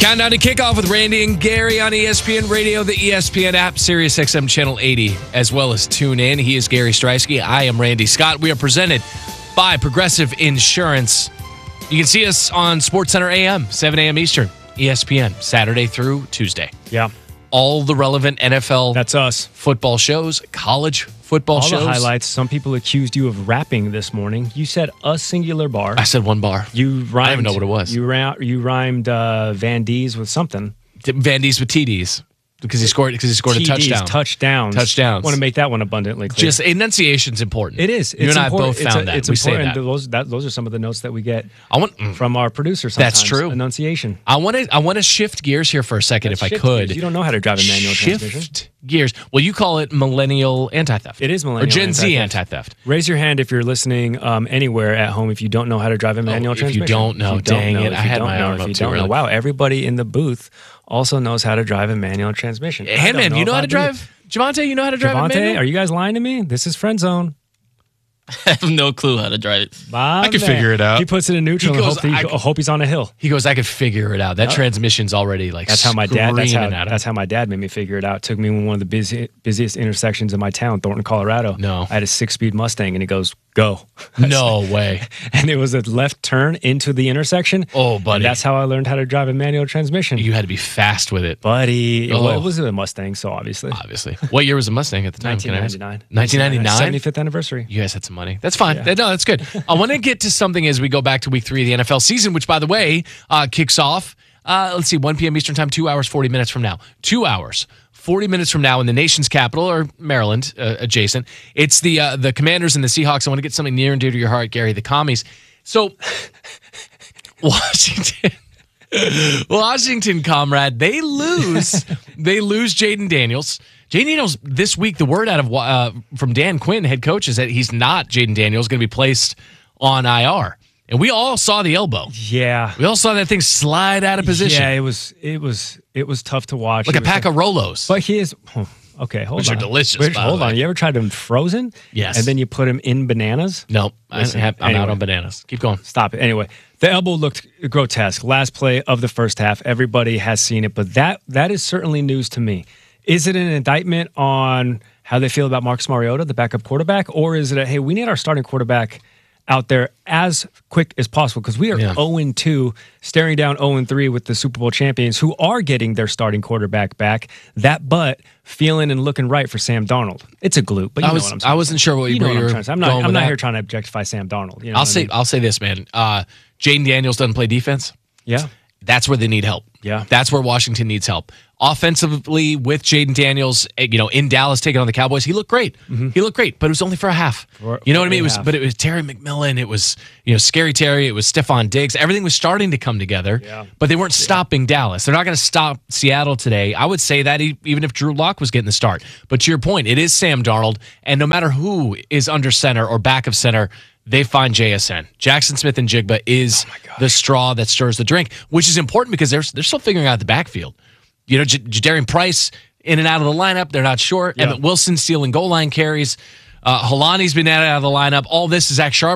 Countdown to kickoff with Randy and Gary on ESPN Radio, the ESPN app, Sirius XM Channel 80, as well as tune in. He is Gary Streisky. I am Randy Scott. We are presented by Progressive Insurance. You can see us on SportsCenter AM, 7 a.m. Eastern, ESPN, Saturday through Tuesday. Yeah. All the relevant NFL That's us. Football shows, college football shows. All the highlights. Some people accused you of rapping this morning. You said a singular bar. I said one bar. You rhymed. I don't even know what it was. You rhymed Van D's with something. Van D's with TDs. Because he scored a touchdown. Touchdowns. I want to make that one abundantly clear. Just enunciation's important. It is. You and I both found that. It's we important. say that. Those are some of the notes that we get from our producer sometimes. That's true. Enunciation. I want to shift gears here for a second if I could. Gears. You don't know how to drive a manual transmission. Shift gears. Well, you call it millennial anti-theft. It is millennial or Gen Z anti-theft. Raise your hand if you're listening anywhere at home if you don't know how to drive a manual transmission. If you don't know, dang it. I had my arm up too early. Wow, everybody in the booth also knows how to drive a manual transmission. Handman, you know how to drive? Javante, you know how to drive a manual? Are you guys lying to me? This is friend zone. I have no clue how to drive it. I could figure it out. He puts it in neutral and hope he's on a hill. He goes, I could figure it out. That transmission's already like that's how my dad. That's how my dad made me figure it out. It took me one of the busiest intersections in my town, Thornton, Colorado. No, I had a 6-speed Mustang, and he goes, "Go." No way. And it was a left turn into the intersection. Oh, buddy. That's how I learned how to drive a manual transmission. You had to be fast with it, buddy. Well, it was a Mustang, so obviously. What year was a Mustang at the time? 1999. 1999. 75th anniversary. You guys had some money. That's fine. No, that's good. I want to get to something as we go back to week 3 of the NFL season, which, by the way, kicks off, 1 p.m. Eastern time, 2 hours, 40 minutes from now. 2 hours, 40 minutes from now in the nation's capital, or Maryland, adjacent. It's the Commanders and the Seahawks. I want to get something near and dear to your heart, Gary, the Commies. So, Washington, comrade, they lose Jayden Daniels. Jayden Daniels, this week, the word out of from Dan Quinn, head coach, is that he's not Jayden Daniels, going to be placed on IR. And we all saw the elbow. Yeah. We all saw that thing slide out of position. Yeah, it was tough to watch. Like a pack of Rolos. But he is... Okay, hold on. Which are delicious, Hold on. You ever tried them frozen? Yes. And then you put them in bananas? No, I'm out on bananas. Keep going. Stop it. Anyway, the elbow looked grotesque. Last play of the first half. Everybody has seen it, but that is certainly news to me. Is it an indictment on how they feel about Marcus Mariota, the backup quarterback, or is it hey, we need our starting quarterback out there as quick as possible because we are 0-2, staring down 0-3 with the Super Bowl champions who are getting their starting quarterback back. That butt feeling and looking right for Sam Darnold. It's a glute, but you know what I'm saying. I wasn't sure what you were trying to say. I'm not here trying to objectify Sam Darnold. You know I'll say this, man. Jayden Daniels doesn't play defense. Yeah. That's where they need help. Yeah. That's where Washington needs help. Offensively, with Jayden Daniels, in Dallas taking on the Cowboys, he looked great. Mm-hmm. He looked great, but it was only for a half. You know what I mean? It was Terry McMillan. It was, Scary Terry. It was Stephon Diggs. Everything was starting to come together, but they weren't stopping Dallas. They're not going to stop Seattle today. I would say that even if Drew Lock was getting the start. But to your point, it is Sam Darnold, and no matter who is under center or back of center, they find JSN. Jackson Smith and Jigba is the straw that stirs the drink, which is important because they're still figuring out the backfield. Jadarian Price in and out of the lineup, they're not sure. Emmett Wilson stealing goal line carries. Halani's been out of the lineup. All this is Zach Sharp.